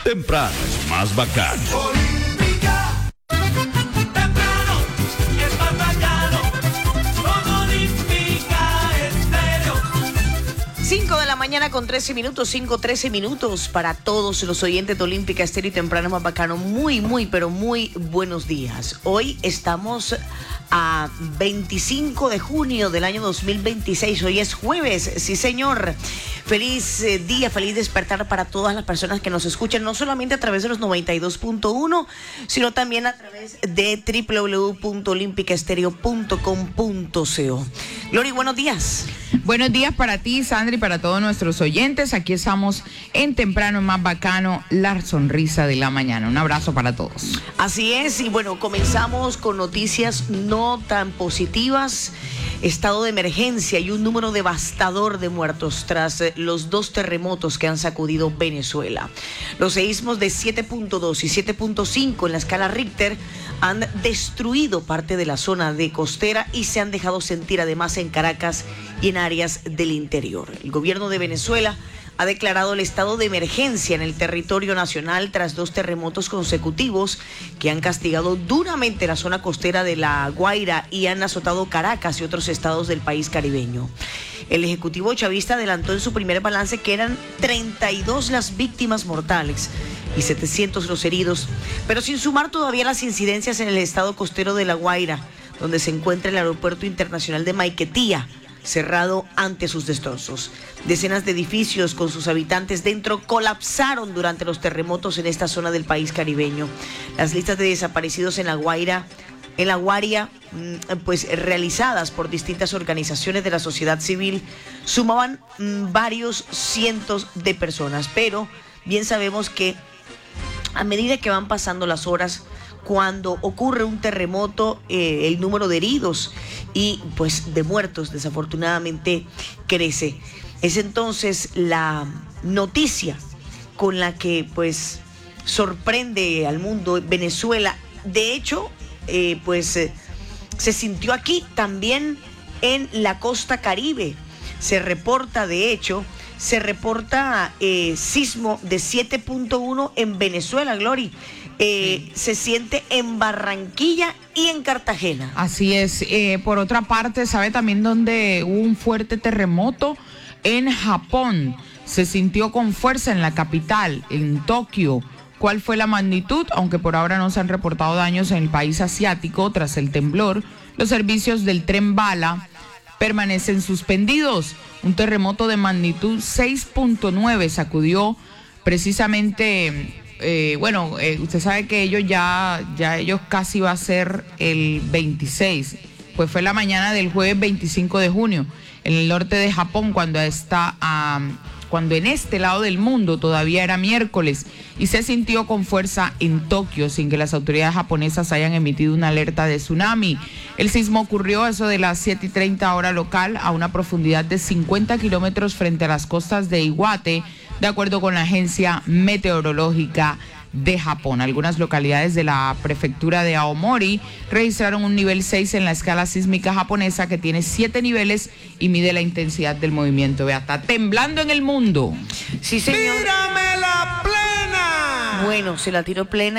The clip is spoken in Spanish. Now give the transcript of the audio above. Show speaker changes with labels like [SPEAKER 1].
[SPEAKER 1] Temprano es más bacano.
[SPEAKER 2] Olímpica. Temprano es más bacano. Con Olímpica Estéreo.
[SPEAKER 3] 5 de la mañana con 13 minutos, 5:13 minutos para todos los oyentes de Olímpica Estéreo y Temprano es más bacano. Pero muy buenos días. Hoy estamos a 25 de junio del año 2026. Hoy es jueves, sí señor. Feliz día, feliz despertar para todas las personas que nos escuchan, no solamente a través de los 92.1, sino también a través de www.olimpicaestereo.com.co. Glory, buenos días.
[SPEAKER 4] Buenos días para ti, Sandra, y para todos nuestros oyentes. Aquí estamos en Temprano Más Bacano, la sonrisa de la mañana. Un abrazo para todos.
[SPEAKER 3] Así es, y bueno, comenzamos con noticias no tan positivas. Estado de emergencia y un número devastador de muertos tras los 2 terremotos que han sacudido Venezuela. Los seísmos de 7.2 y 7.5 en la escala Richter han destruido parte de la zona de costera y se han dejado sentir además en Caracas y en áreas del interior. El gobierno de Venezuela ha declarado el estado de emergencia en el territorio nacional tras 2 terremotos consecutivos que han castigado duramente la zona costera de La Guaira y han azotado Caracas y otros estados del país caribeño. El ejecutivo chavista adelantó en su primer balance que eran 32 las víctimas mortales y 700 los heridos, pero sin sumar todavía las incidencias en el estado costero de La Guaira, donde se encuentra el aeropuerto internacional de Maiquetía, cerrado ante sus destrozos. Decenas de edificios con sus habitantes dentro colapsaron durante los terremotos en esta zona del país caribeño. Las listas de desaparecidos en La Guaira, pues realizadas por distintas organizaciones de la sociedad civil, sumaban varios cientos de personas, pero bien sabemos que a medida que van pasando las horas, cuando ocurre un terremoto, el número de heridos y pues de muertos desafortunadamente crece. Es entonces la noticia con la que pues sorprende al mundo Venezuela. De hecho, se sintió aquí también en la costa Caribe. Se reporta sismo de 7.1 en Venezuela, Glory. Se siente en Barranquilla y en Cartagena.
[SPEAKER 4] Así es. Por otra parte, ¿sabe también dónde hubo un fuerte terremoto? En Japón. Se sintió con fuerza en la capital, en Tokio. ¿Cuál fue la magnitud? Aunque por ahora no se han reportado daños en el país asiático tras el temblor, los servicios del tren bala permanecen suspendidos. Un terremoto de magnitud 6.9 sacudió precisamente... usted sabe que ellos ellos casi va a ser el 26, pues fue la mañana del jueves 25 de junio en el norte de Japón, cuando en este lado del mundo todavía era miércoles, y se sintió con fuerza en Tokio sin que las autoridades japonesas hayan emitido una alerta de tsunami. El sismo ocurrió a eso de las 7:30 hora local a una profundidad de 50 kilómetros frente a las costas de Iwate, de acuerdo con la agencia meteorológica de Japón. Algunas localidades de la prefectura de Aomori registraron un nivel 6 en la escala sísmica japonesa, que tiene 7 niveles y mide la intensidad del movimiento. Vea, está temblando en el mundo.
[SPEAKER 3] Sí, señor.
[SPEAKER 2] ¡Tírame la plena!
[SPEAKER 3] Bueno, se la tiró plena.